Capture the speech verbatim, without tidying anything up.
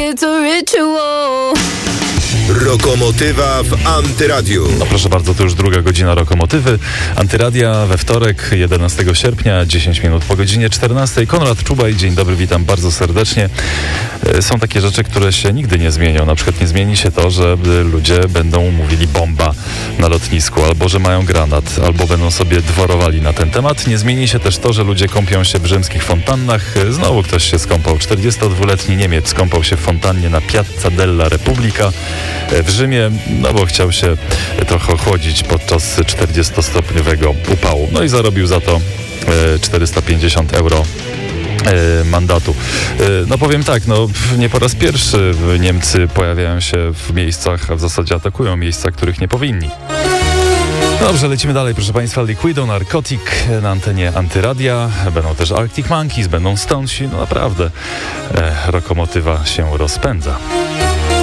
it's a ritual. Rokomotywa w Antyradiu. No proszę bardzo, to już druga godzina Rokomotywy. Antyradia we wtorek, jedenastego sierpnia, dziesięć minut po godzinie czternastej. Konrad Czubaj, dzień dobry, witam bardzo serdecznie. Są takie rzeczy, które się nigdy nie zmienią. Na przykład nie zmieni się to, że ludzie będą mówili bomba na lotnisku, albo że mają granat, albo będą sobie dworowali na ten temat. Nie zmieni się też to, że ludzie kąpią się w rzymskich fontannach. Znowu ktoś się skąpał. czterdziestodwuletni Niemiec skąpał się w fontannie na Piazza della Repubblica w Rzymie, no bo chciał się trochę ochłodzić podczas czterdziestostopniowego upału. No i zarobił za to czterysta pięćdziesiąt euro mandatu. No powiem tak, no nie po raz pierwszy Niemcy pojawiają się w miejscach, a w zasadzie atakują miejsca, których nie powinni. Dobrze, lecimy dalej, proszę Państwa. Liquido, Narcotic na antenie Antyradia. Będą też Arctic Monkeys, będą Stonesi. No naprawdę, e, Rokomotywa się rozpędza.